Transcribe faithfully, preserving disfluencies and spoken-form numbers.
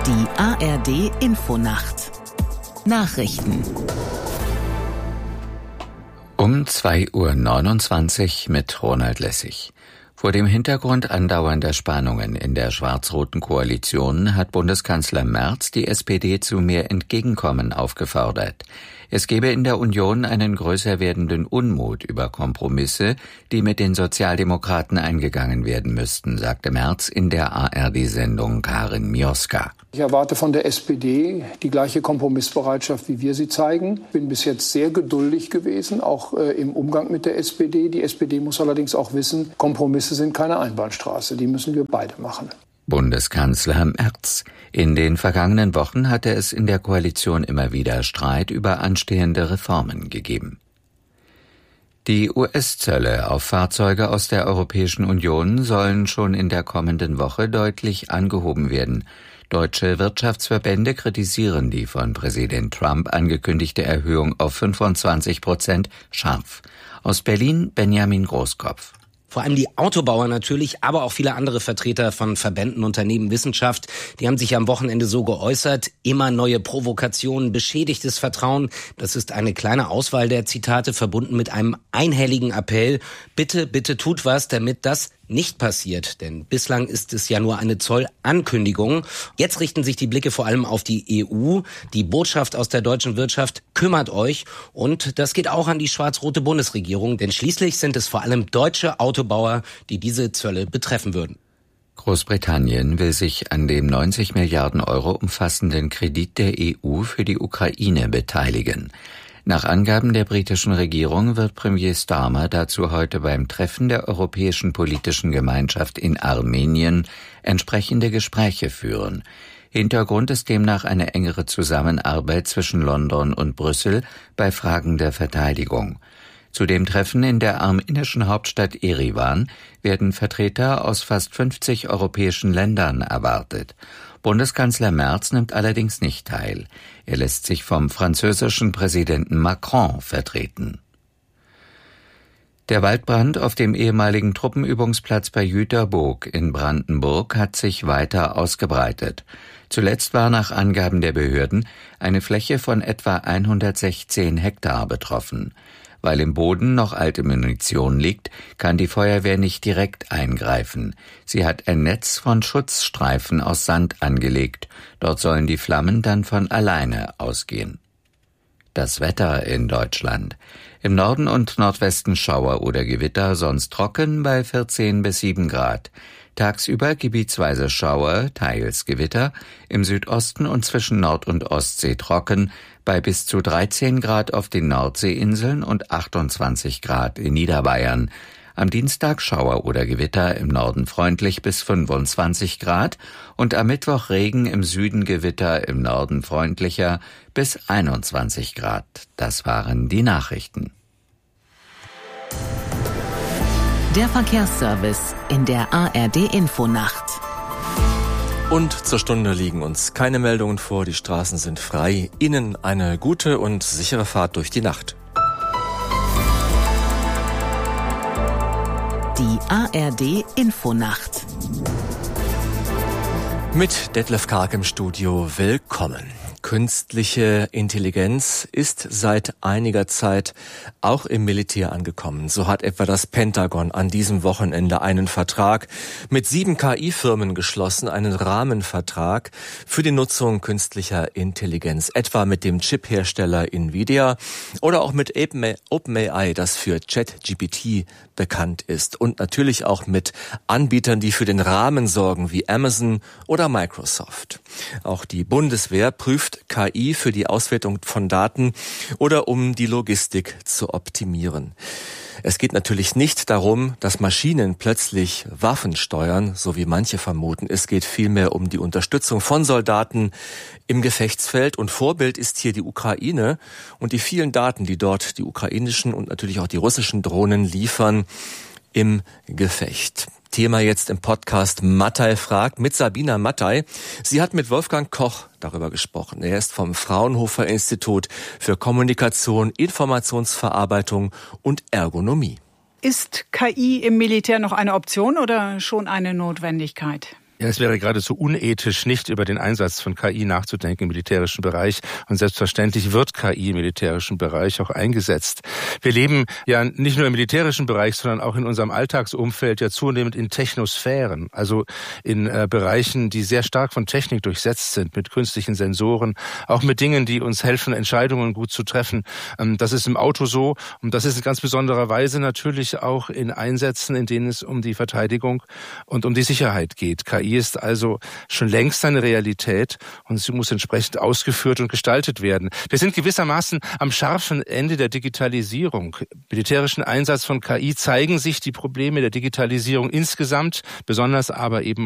Die A R D Infonacht Nachrichten um zwei Uhr neunundzwanzig mit Ronald Lessig. Vor dem Hintergrund andauernder Spannungen in der schwarz-roten Koalition hat Bundeskanzler Merz die S P D zu mehr Entgegenkommen aufgefordert. Es gebe in der Union einen größer werdenden Unmut über Kompromisse, die mit den Sozialdemokraten eingegangen werden müssten, sagte Merz in der A R D-Sendung Karin Mioska. Ich erwarte von der S P D die gleiche Kompromissbereitschaft, wie wir sie zeigen. Ich bin bis jetzt sehr geduldig gewesen, auch äh, im Umgang mit der S P D. Die S P D muss allerdings auch wissen, Kompromisse sind keine Einbahnstraße. Die müssen wir beide machen. Bundeskanzler Merz. In den vergangenen Wochen hatte es in der Koalition immer wieder Streit über anstehende Reformen gegeben. Die U S-Zölle auf Fahrzeuge aus der Europäischen Union sollen schon in der kommenden Woche deutlich angehoben werden. Deutsche Wirtschaftsverbände kritisieren die von Präsident Trump angekündigte Erhöhung auf fünfundzwanzig Prozent scharf. Aus Berlin Benjamin Großkopf. Vor allem die Autobauer natürlich, aber auch viele andere Vertreter von Verbänden, Unternehmen, Wissenschaft, die haben sich am Wochenende so geäußert. Immer neue Provokationen, beschädigtes Vertrauen. Das ist eine kleine Auswahl der Zitate, verbunden mit einem einhelligen Appell. Bitte, bitte tut was, damit das nicht passiert, denn bislang ist es ja nur eine Zollankündigung. Jetzt richten sich die Blicke vor allem auf die E U. Die Botschaft aus der deutschen Wirtschaft: kümmert euch. Und das geht auch an die schwarz-rote Bundesregierung, denn schließlich sind es vor allem deutsche Autobauer, die diese Zölle betreffen würden. Großbritannien will sich an dem neunzig Milliarden Euro umfassenden Kredit der E U für die Ukraine beteiligen. Nach Angaben der britischen Regierung wird Premier Starmer dazu heute beim Treffen der Europäischen Politischen Gemeinschaft in Armenien entsprechende Gespräche führen. Hintergrund ist demnach eine engere Zusammenarbeit zwischen London und Brüssel bei Fragen der Verteidigung. Zu dem Treffen in der armenischen Hauptstadt Erivan werden Vertreter aus fast fünfzig europäischen Ländern erwartet. Bundeskanzler Merz nimmt allerdings nicht teil. Er lässt sich vom französischen Präsidenten Macron vertreten. Der Waldbrand auf dem ehemaligen Truppenübungsplatz bei Jüterboog in Brandenburg hat sich weiter ausgebreitet. Zuletzt war nach Angaben der Behörden eine Fläche von etwa hundertsechzehn Hektar betroffen. Weil im Boden noch alte Munition liegt, kann die Feuerwehr nicht direkt eingreifen. Sie hat ein Netz von Schutzstreifen aus Sand angelegt. Dort sollen die Flammen dann von alleine ausgehen. Das Wetter in Deutschland. Im Norden und Nordwesten Schauer oder Gewitter, sonst trocken bei vierzehn bis sieben Grad. Tagsüber gebietsweise Schauer, teils Gewitter, im Südosten und zwischen Nord- und Ostsee trocken, bei bis zu dreizehn Grad auf den Nordseeinseln und achtundzwanzig Grad in Niederbayern. Am Dienstag Schauer oder Gewitter, im Norden freundlich bis fünfundzwanzig Grad und am Mittwoch Regen, im Süden Gewitter, im Norden freundlicher bis einundzwanzig Grad. Das waren die Nachrichten. Der Verkehrsservice in der A R D Infonacht. Und zur Stunde liegen uns keine Meldungen vor, die Straßen sind frei. Ihnen eine gute und sichere Fahrt durch die Nacht. Die A R D Infonacht. Mit Detlef Karg im Studio, willkommen. Künstliche Intelligenz ist seit einiger Zeit auch im Militär angekommen. So hat etwa das Pentagon an diesem Wochenende einen Vertrag mit sieben K I-Firmen geschlossen, einen Rahmenvertrag für die Nutzung künstlicher Intelligenz, etwa mit dem Chip-Hersteller Nvidia oder auch mit OpenAI, das für ChatGPT bekannt ist, und natürlich auch mit Anbietern, die für den Rahmen sorgen, wie Amazon oder Microsoft. Auch die Bundeswehr prüft K I für die Auswertung von Daten oder um die Logistik zu optimieren. Es geht natürlich nicht darum, dass Maschinen plötzlich Waffen steuern, so wie manche vermuten. Es geht vielmehr um die Unterstützung von Soldaten im Gefechtsfeld. Und Vorbild ist hier die Ukraine und die vielen Daten, die dort die ukrainischen und natürlich auch die russischen Drohnen liefern im Gefecht. Thema jetzt im Podcast Mattei fragt mit Sabina Mattei. Sie hat mit Wolfgang Koch darüber gesprochen. Er ist vom Fraunhofer Institut für Kommunikation, Informationsverarbeitung und Ergonomie. Ist K I im Militär noch eine Option oder schon eine Notwendigkeit? Ja, es wäre geradezu unethisch, nicht über den Einsatz von K I nachzudenken im militärischen Bereich. Und selbstverständlich wird K I im militärischen Bereich auch eingesetzt. Wir leben ja nicht nur im militärischen Bereich, sondern auch in unserem Alltagsumfeld ja zunehmend in Technosphären, also in äh, Bereichen, die sehr stark von Technik durchsetzt sind, mit künstlichen Sensoren, auch mit Dingen, die uns helfen, Entscheidungen gut zu treffen. Ähm, das ist im Auto so und das ist in ganz besonderer Weise natürlich auch in Einsätzen, in denen es um die Verteidigung und um die Sicherheit geht. K I ist also schon längst eine Realität und sie muss entsprechend ausgeführt und gestaltet werden. Wir sind gewissermaßen am scharfen Ende der Digitalisierung. Militärischen Einsatz von K I zeigen sich die Probleme der Digitalisierung insgesamt, besonders aber eben